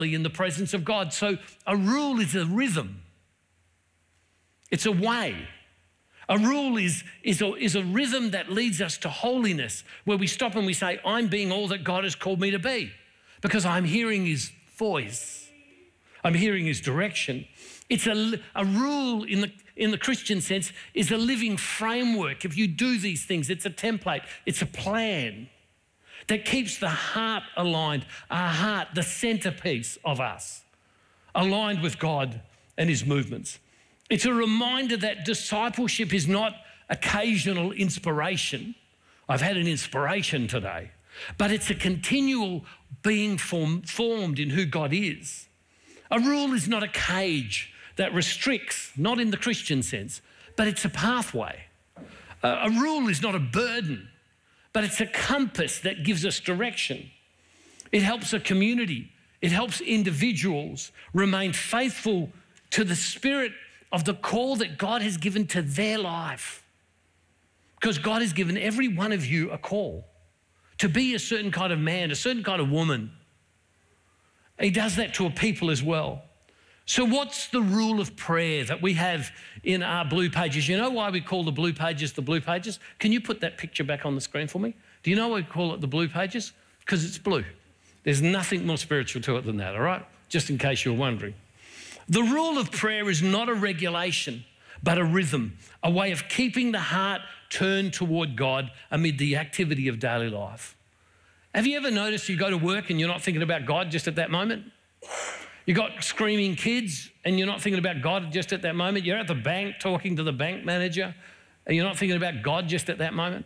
in the presence of God. So a rule is a rhythm. It's a way. A rule is a rhythm that leads us to holiness, where we stop and we say, I'm being all that God has called me to be because I'm hearing his voice. I'm hearing his direction. It's a rule in the Christian sense is a living framework. If you do these things, it's a template. It's a plan that keeps the heart aligned, our heart, the centerpiece of us, aligned with God and his movements. It's a reminder that discipleship is not occasional inspiration. I've had an inspiration today, but it's a continual being formed in who God is. A rule is not a cage that restricts, not in the Christian sense, but it's a pathway. A rule is not a burden, but it's a compass that gives us direction. It helps a community. It helps individuals remain faithful to the spirit of the call that God has given to their life. Because God has given every one of you a call to be a certain kind of man, a certain kind of woman. He does that to a people as well. So what's the rule of prayer that we have in our blue pages? You know why we call the blue pages the blue pages? Can you put that picture back on the screen for me? Do you know why we call it the blue pages? Because it's blue. There's nothing more spiritual to it than that, all right? Just in case you're wondering. The rule of prayer is not a regulation, but a rhythm, a way of keeping the heart turned toward God amid the activity of daily life. Have you ever noticed you go to work and you're not thinking about God just at that moment? You got screaming kids and you're not thinking about God just at that moment. You're at the bank talking to the bank manager and you're not thinking about God just at that moment.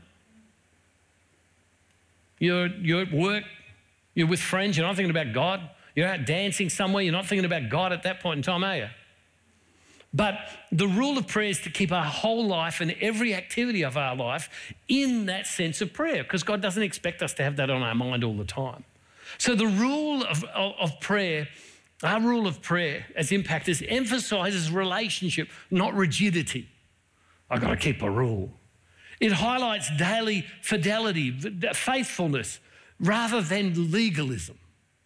You're at work, you're with friends, you're not thinking about God. You're out dancing somewhere, you're not thinking about God at that point in time, are you? But the rule of prayer is to keep our whole life and every activity of our life in that sense of prayer, because God doesn't expect us to have that on our mind all the time. So the rule of prayer, our rule of prayer as impactors, emphasises relationship, not rigidity. I've got to keep a rule. It highlights daily fidelity, faithfulness, rather than legalism.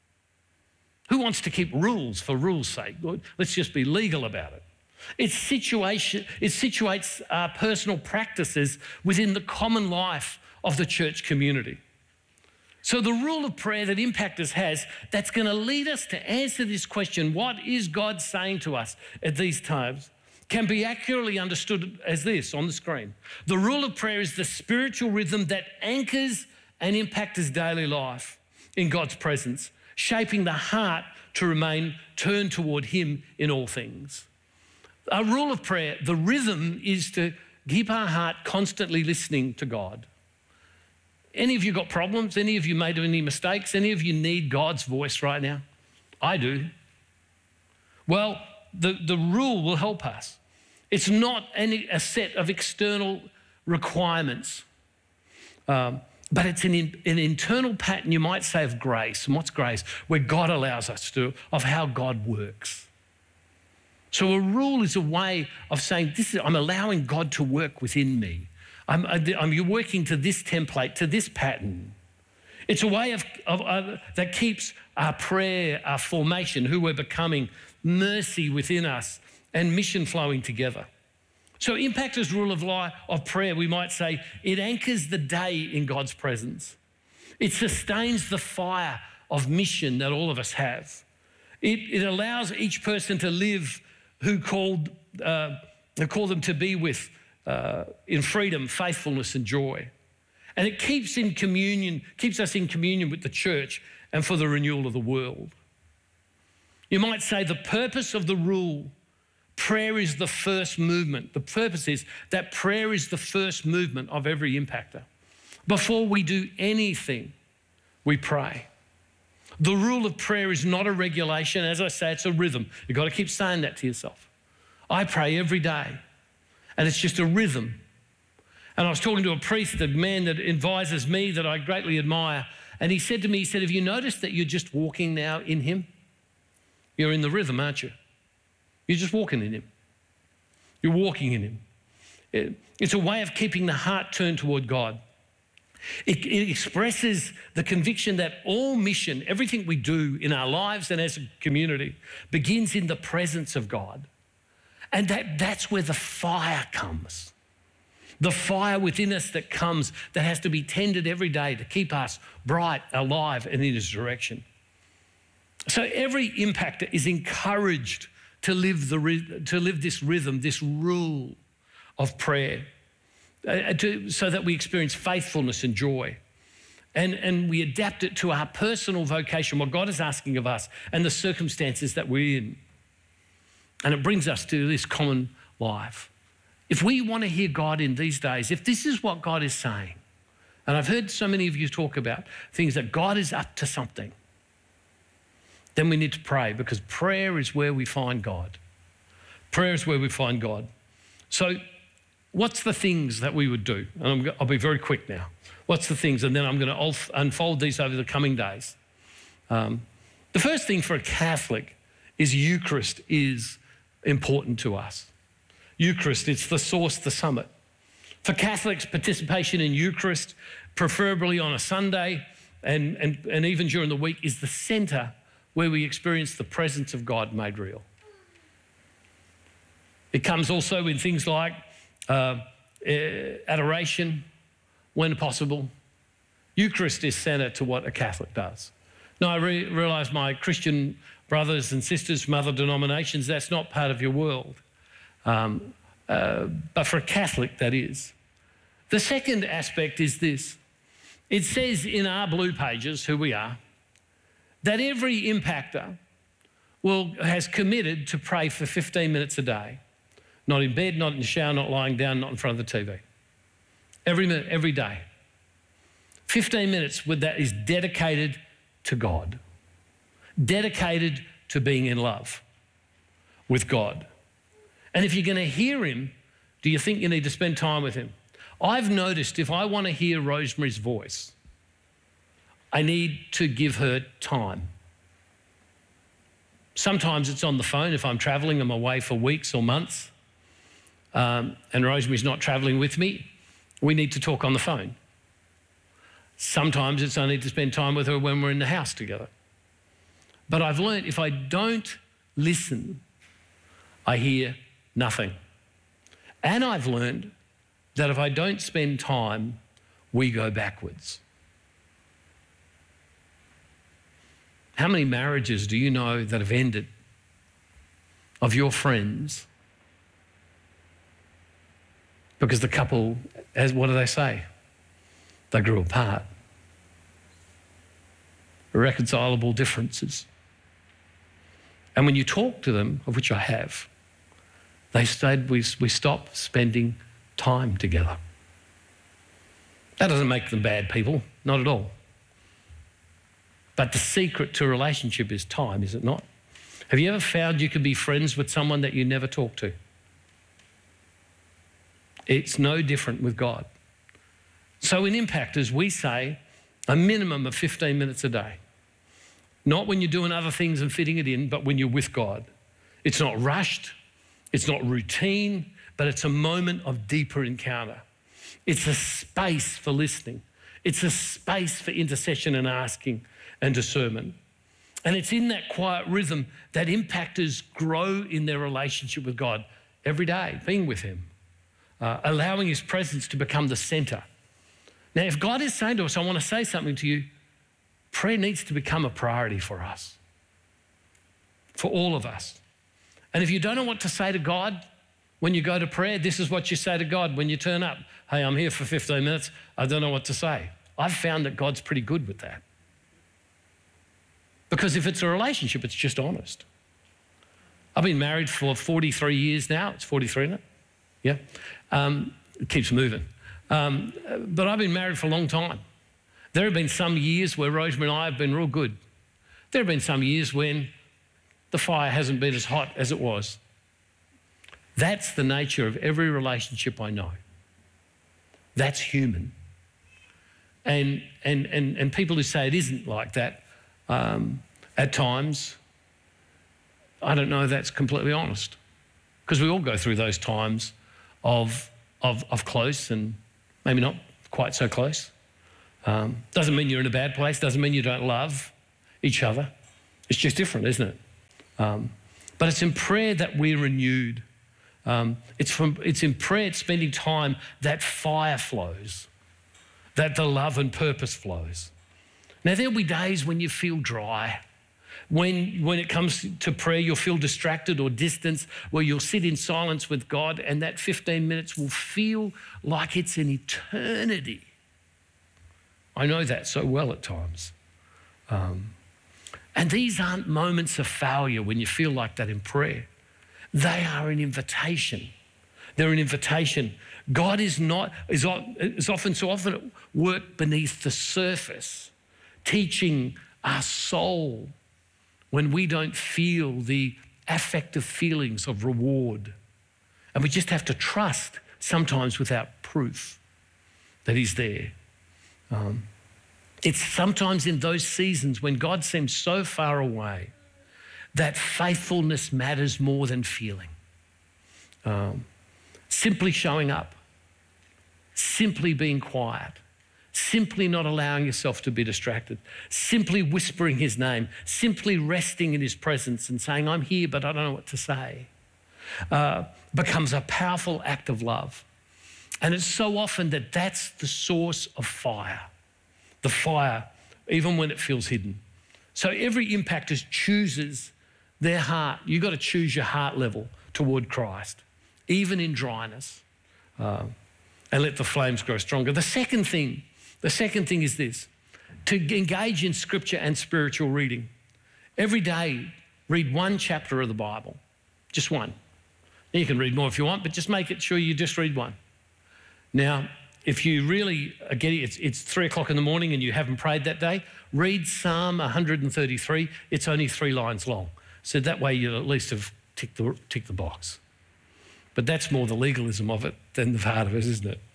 Who wants to keep rules for rules' sake? Let's just be legal about it. It situates our personal practices within the common life of the church community. So the rule of prayer that Impactors has, that's going to lead us to answer this question, what is God saying to us at these times, can be accurately understood as this on the screen. The rule of prayer is the spiritual rhythm that anchors and impacts daily life in God's presence, shaping the heart to remain turned toward him in all things. A rule of prayer, the rhythm is to keep our heart constantly listening to God. Any of you got problems? Any of you made any mistakes? Any of you need God's voice right now? I do. Well, the rule will help us. It's not a set of external requirements, but it's an internal pattern, you might say, of grace. And what's grace? Where God allows us to, of how God works. So a rule is a way of saying, I'm allowing God to work within me. You're working to this template, to this pattern. It's a way that keeps our prayer, our formation, who we're becoming, mercy within us, and mission flowing together. So Impactors' rule of prayer, we might say, it anchors the day in God's presence. It sustains the fire of mission that all of us have. It allows each person to live who called them to be with in freedom, faithfulness, and joy. And it keeps us in communion with the church and for the renewal of the world. You might say the purpose of the rule, prayer is the first movement. The purpose is that prayer is the first movement of every impactor. Before we do anything, we pray. The rule of prayer is not a regulation. As I say, it's a rhythm. You've got to keep saying that to yourself. I pray every day, and it's just a rhythm. And I was talking to a priest, a man that advises me that I greatly admire, and he said to me, have you noticed that you're just walking now in him? You're in the rhythm, aren't you? You're just walking in him. You're walking in him. It's a way of keeping the heart turned toward God. It expresses the conviction that all mission, everything we do in our lives and as a community, begins in the presence of God. And that's where the fire comes. The fire within us that comes, that has to be tended every day to keep us bright, alive, and in His direction. So every impactor is encouraged to live this rhythm, this rule of prayer, so that we experience faithfulness and joy. And we adapt it to our personal vocation, what God is asking of us, and the circumstances that we're in. And it brings us to this common life. If we want to hear God in these days, if this is what God is saying, and I've heard so many of you talk about things that God is up to something, then we need to pray, because prayer is where we find God. Prayer is where we find God. So what's the things that we would do? And I'll be very quick now. What's the things? And then I'm going to unfold these over the coming days. The first thing for a Catholic is Eucharist is important to us. Eucharist, it's the source, the summit. For Catholics, participation in Eucharist, preferably on a Sunday and even during the week, is the centre where we experience the presence of God made real. It comes also in things like adoration, when possible. Eucharist is centre to what a Catholic does. Now, I realise my Christian brothers and sisters from other denominations, that's not part of your world. But for a Catholic, that is. The second aspect is this. It says in our blue pages, who we are, that every impactor has committed to pray for 15 minutes a day. Not in bed, not in the shower, not lying down, not in front of the TV. Every minute, every day. 15 minutes with that is dedicated to God. Dedicated to being in love with God. And if you're going to hear Him, do you think you need to spend time with Him? I've noticed if I want to hear Rosemary's voice, I need to give her time. Sometimes it's on the phone if I'm travelling, I'm away for weeks or months, and Rosemary's not travelling with me, we need to talk on the phone. Sometimes it's I need to spend time with her when we're in the house together. But I've learned if I don't listen, I hear nothing. And I've learned that if I don't spend time, we go backwards. How many marriages do you know that have ended of your friends because the couple, what do they say? They grew apart. Irreconcilable differences. And when you talk to them, of which I have, they said we stopped spending time together. That doesn't make them bad people, not at all. But the secret to a relationship is time, is it not? Have you ever found you could be friends with someone that you never talk to? It's no different with God. So in Impactors, we say a minimum of 15 minutes a day. Not when you're doing other things and fitting it in, but when you're with God. It's not rushed, it's not routine, but it's a moment of deeper encounter. It's a space for listening. It's a space for intercession and asking and discernment. And it's in that quiet rhythm that impactors grow in their relationship with God every day, being with Him, allowing His presence to become the centre. Now, if God is saying to us, I want to say something to you, prayer needs to become a priority for us, for all of us. And if you don't know what to say to God when you go to prayer, this is what you say to God when you turn up. Hey, I'm here for 15 minutes. I don't know what to say. I've found that God's pretty good with that. Because if it's a relationship, it's just honest. I've been married for 43 years now. It's 43, isn't it? Yeah. It keeps moving. But I've been married for a long time. There have been some years where Rosemary and I have been real good. There have been some years when the fire hasn't been as hot as it was. That's the nature of every relationship I know. That's human. And people who say it isn't like that, at times, I don't know if that's completely honest. Because we all go through those times of close and maybe not quite so close. Doesn't mean you're in a bad place, doesn't mean you don't love each other. It's just different, isn't it? But it's in prayer that we're renewed. It's in prayer, it's spending time that fire flows, that the love and purpose flows. Now, there'll be days when you feel dry. When it comes to prayer, you'll feel distracted or distanced, where you'll sit in silence with God, and that 15 minutes will feel like it's an eternity. I know that so well at times. And these aren't moments of failure when you feel like that in prayer. They are an invitation. They're an invitation. God is often at work beneath the surface, teaching our soul when we don't feel the affective feelings of reward. And we just have to trust, sometimes without proof, that he's there. It's sometimes in those seasons when God seems so far away that faithfulness matters more than feeling. Simply showing up, simply being quiet, simply not allowing yourself to be distracted, simply whispering his name, simply resting in his presence and saying, I'm here, but I don't know what to say, becomes a powerful act of love. And it's so often that that's the source of fire, the fire, even when it feels hidden. So every impactor chooses their heart. You've got to choose your heart level toward Christ, even in dryness, and let the flames grow stronger. The second thing is this: to engage in scripture and spiritual reading. Every day, read one chapter of the Bible, just one. Now, you can read more if you want, but just make it sure you just read one. Now, if you really are getting, it's 3 o'clock in the morning and you haven't prayed that day, read Psalm 133. It's only 3 lines long. So that way you'll at least have ticked the box. But that's more the legalism of it than the heart of it, isn't it?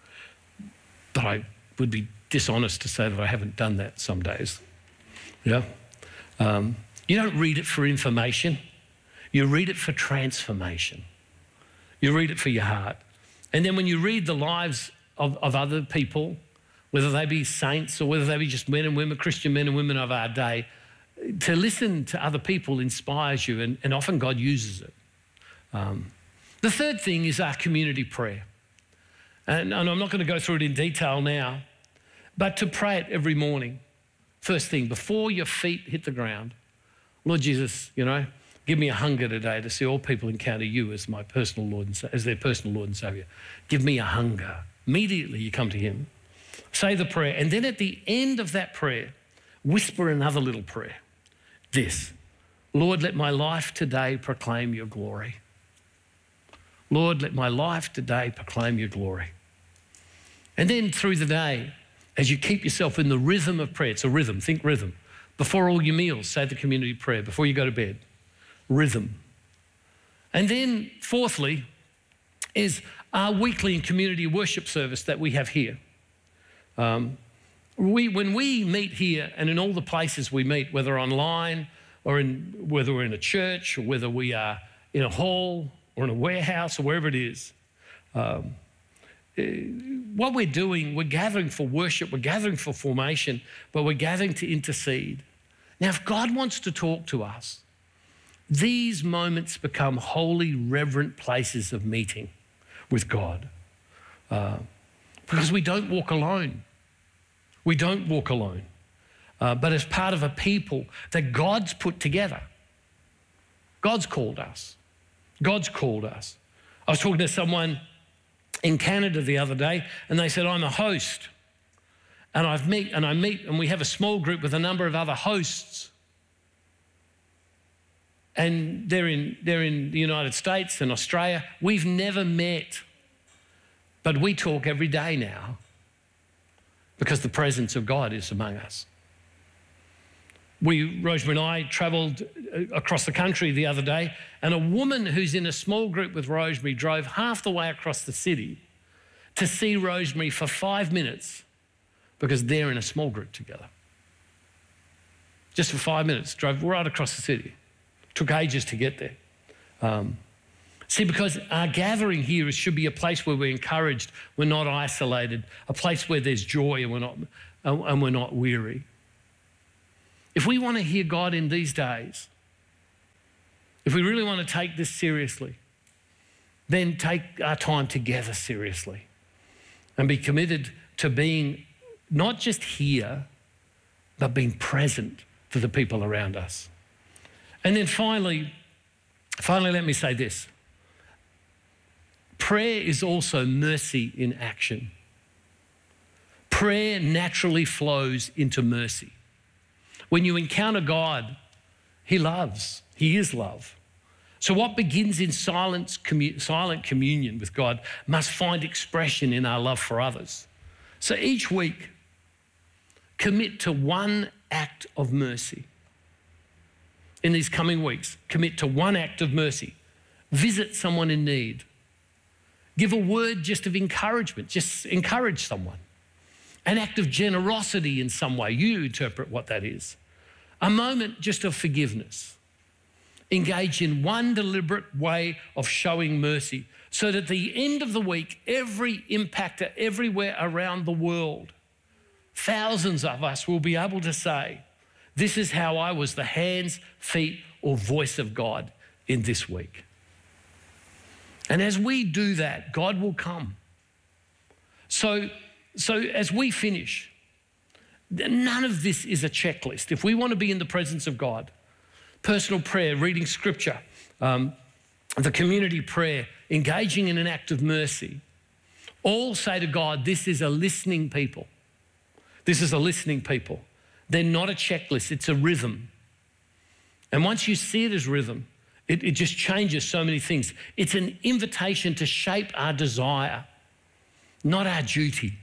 But I would be dishonest to say that I haven't done that some days. Yeah. You don't read it for information. You read it for transformation. You read it for your heart. And then when you read the lives of other people, whether they be saints or whether they be just men and women, Christian men and women of our day, to listen to other people inspires you, and often God uses it. The third thing is our community prayer. And I'm not going to go through it in detail now, but to pray it every morning. First thing, before your feet hit the ground, Lord Jesus, give me a hunger today to see all people encounter you as my personal Lord and as their personal Lord and Saviour. Give me a hunger. Immediately you come to him, say the prayer, and then at the end of that prayer, whisper another little prayer. This: Lord, let my life today proclaim your glory. Lord, let my life today proclaim your glory. And then through the day, as you keep yourself in the rhythm of prayer, it's a rhythm, think rhythm. Before all your meals, say the community prayer. Before you go to bed, rhythm. And then fourthly is our weekly and community worship service that we have here. When we meet here and in all the places we meet, whether online or whether we're in a church or whether we are in a hall or in a warehouse or wherever it is, what we're doing, we're gathering for worship, we're gathering for formation, but we're gathering to intercede. Now, if God wants to talk to us, these moments become holy, reverent places of meeting with God, because we don't walk alone. We don't walk alone, but as part of a people that God's put together. God's called us. God's called us. I was talking to someone in Canada the other day, and they said, I'm a host, and I meet, and we have a small group with a number of other hosts. And they're in the United States and Australia. We've never met, but we talk every day now because the presence of God is among us. Rosemary and I travelled across the country the other day, and a woman who's in a small group with Rosemary drove half the way across the city to see Rosemary for 5 minutes because they're in a small group together. Just for 5 minutes, drove right across the city. Took ages to get there. See, because our gathering here should be a place where we're encouraged, we're not isolated, a place where there's joy and we're not and we're not weary. If we want to hear God in these days, if we really want to take this seriously, then take our time together seriously and be committed to being not just here, but being present to the people around us. And then finally, let me say this. Prayer is also mercy in action. Prayer naturally flows into mercy. When you encounter God, He loves. He is love. So what begins in silent communion with God must find expression in our love for others. So each week, commit to one act of mercy. In these coming weeks, commit to one act of mercy. Visit someone in need. Give a word just of encouragement. Just encourage someone. An act of generosity in some way. You interpret what that is. A moment just of forgiveness. Engage in one deliberate way of showing mercy so that at the end of the week, every impactor everywhere around the world, thousands of us will be able to say, this is how I was the hands, feet, or voice of God in this week. And as we do that, God will come. So as we finish, none of this is a checklist. If we want to be in the presence of God, personal prayer, reading scripture, the community prayer, engaging in an act of mercy, all say to God, this is a listening people. This is a listening people. They're not a checklist, it's a rhythm. And once you see it as rhythm, it just changes so many things. It's an invitation to shape our desire, not our duty.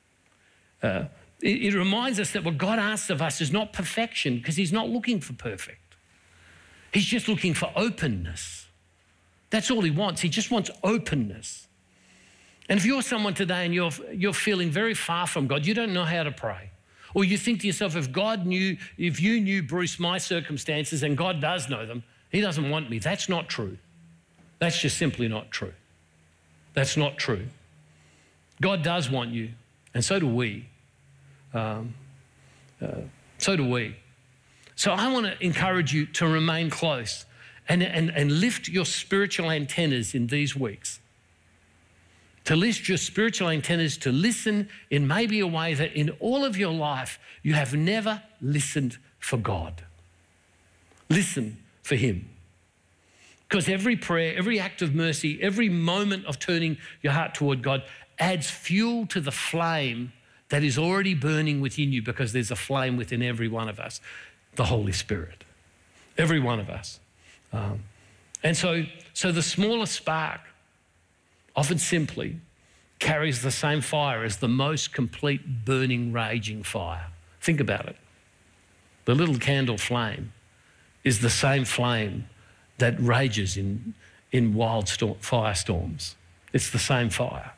It reminds us that what God asks of us is not perfection, because He's not looking for perfect. He's just looking for openness. That's all He wants. He just wants openness. And if you're someone today and you're feeling very far from God, you don't know how to pray. Or you think to yourself, if you knew, Bruce, my circumstances, and God does know them, He doesn't want me. That's not true. That's just simply not true. That's not true. God does want you, and so do we. So do we. So I want to encourage you to remain close and lift your spiritual antennas in these weeks. To lift your spiritual antennas, to listen in maybe a way that in all of your life you have never listened for God. Listen for Him. Because every prayer, every act of mercy, every moment of turning your heart toward God adds fuel to the flame that is already burning within you, because there's a flame within every one of us, the Holy Spirit, every one of us. And so the smallest spark, often simply, carries the same fire as the most complete burning, raging fire. Think about it. The little candle flame is the same flame that rages in wild firestorms. It's the same fire.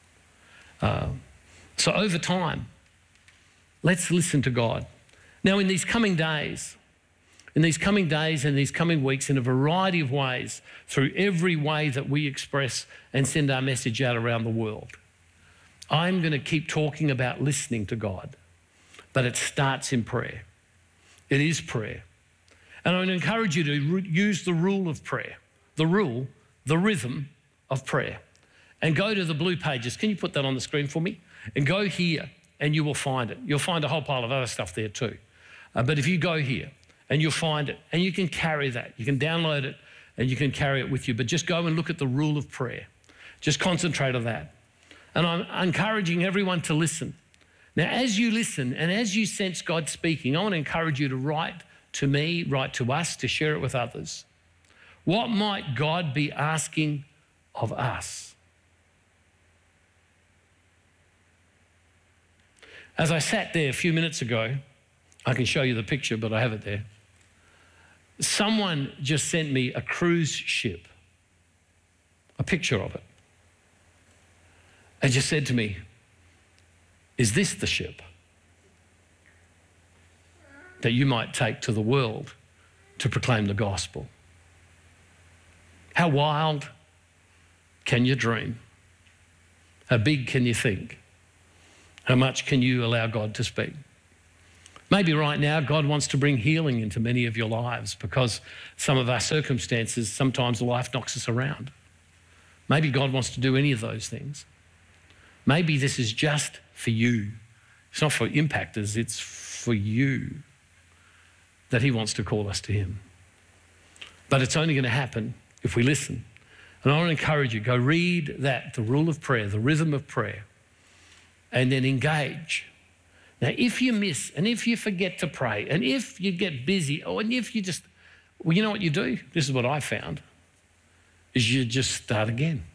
So over time, let's listen to God. Now, in these coming days and these coming weeks, in a variety of ways, through every way that we express and send our message out around the world, I'm going to keep talking about listening to God, but it starts in prayer. It is prayer. And I would encourage you to use the rule of prayer, the rhythm of prayer. And go to the blue pages. Can you put that on the screen for me? And go here and you will find it. You'll find a whole pile of other stuff there too. But if you go here and you'll find it, and you can carry that. You can download it and you can carry it with you. But just go and look at the rule of prayer. Just concentrate on that. And I'm encouraging everyone to listen. Now, as you listen and as you sense God speaking, I want to encourage you to write to me, write to us, to share it with others. What might God be asking of us? As I sat there a few minutes ago, I can show you the picture, but I have it there. Someone just sent me a cruise ship, a picture of it. And just said to me, is this the ship that you might take to the world to proclaim the gospel? How wild can you dream? How big can you think? How much can you allow God to speak? Maybe right now God wants to bring healing into many of your lives because some of our circumstances, sometimes life knocks us around. Maybe God wants to do any of those things. Maybe this is just for you. It's not for impactors, it's for you that he wants to call us to him. But it's only going to happen if we listen. And I want to encourage you, go read that, the rule of prayer, the rhythm of prayer, and then engage. Now, if you miss and if you forget to pray and if you get busy and if you just, well, you know what you do? This is what I found, is you just start again.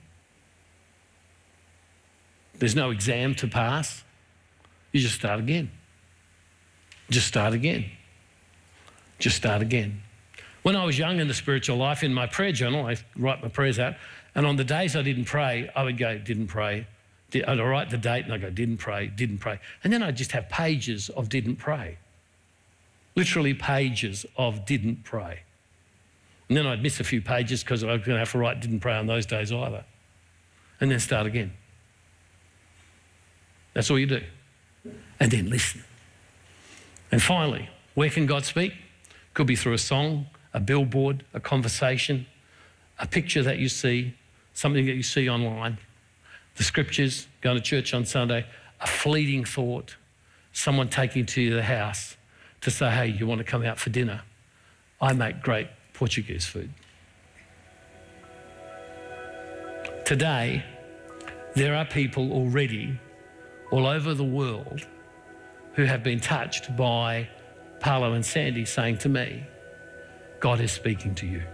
There's no exam to pass. You just start again. Just start again. Just start again. When I was young in the spiritual life, in my prayer journal, I write my prayers out, and on the days I didn't pray, I would go, didn't pray. I'd write the date and I'd go, didn't pray, didn't pray. And then I'd just have pages of didn't pray. Literally pages of didn't pray. And then I'd miss a few pages because I was going to have to write didn't pray on those days either. And then start again. That's all you do. And then listen. And finally, where can God speak? Could be through a song, a billboard, a conversation, a picture that you see, something that you see online, the scriptures, going to church on Sunday, a fleeting thought, someone taking to you to the house to say, hey, you want to come out for dinner? I make great Portuguese food. Today, there are people already all over the world who have been touched by Paolo and Sandy saying to me, God is speaking to you.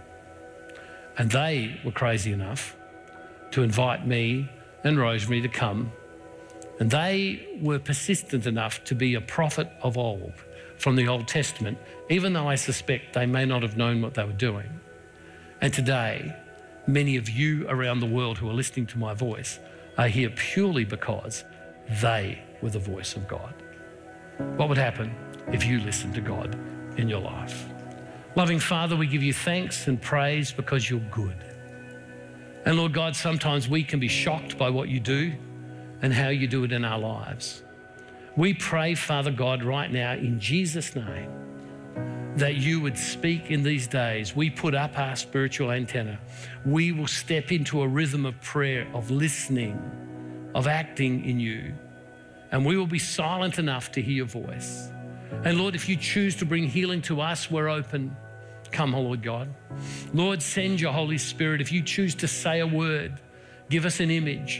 And they were crazy enough to invite me and Rosemary to come. And they were persistent enough to be a prophet of old from the Old Testament, even though I suspect they may not have known what they were doing. And today, many of you around the world who are listening to my voice are here purely because they were the voice of God. What would happen if you listened to God in your life? Loving Father, we give you thanks and praise because you're good. And Lord God, sometimes we can be shocked by what you do and how you do it in our lives. We pray, Father God, right now in Jesus' name, that you would speak in these days. We put up our spiritual antenna. We will step into a rhythm of prayer, of listening, of acting in you. And we will be silent enough to hear your voice. And Lord, if you choose to bring healing to us, we're open. Come, oh Lord God. Lord, send your Holy Spirit. If you choose to say a word, give us an image,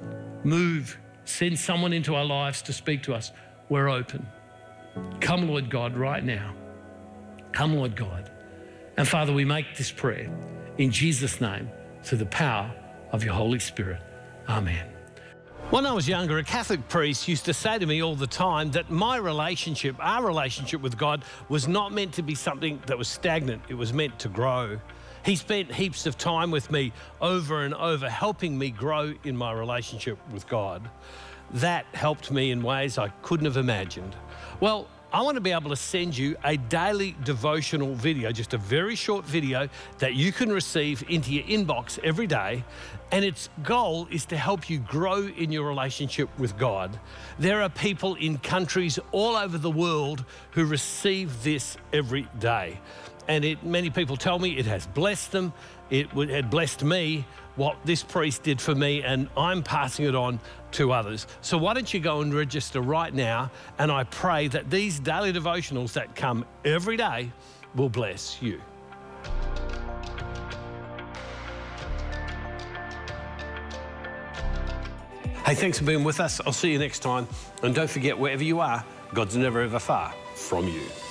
move, send someone into our lives to speak to us, we're open. Come, Lord God, right now. Come, Lord God. And Father, we make this prayer in Jesus' name through the power of your Holy Spirit. Amen. When I was younger, a Catholic priest used to say to me all the time that my relationship, our relationship with God, was not meant to be something that was stagnant. It was meant to grow. He spent heaps of time with me over and over, helping me grow in my relationship with God. That helped me in ways I couldn't have imagined. Well, I want to be able to send you a daily devotional video, just a very short video that you can receive into your inbox every day. And its goal is to help you grow in your relationship with God. There are people in countries all over the world who receive this every day. And many people tell me it has blessed them. It had blessed me, what this priest did for me, and I'm passing it on to others. So why don't you go and register right now, and I pray that these daily devotionals that come every day will bless you. Hey, thanks for being with us. I'll see you next time. And don't forget, wherever you are, God's never ever far from you.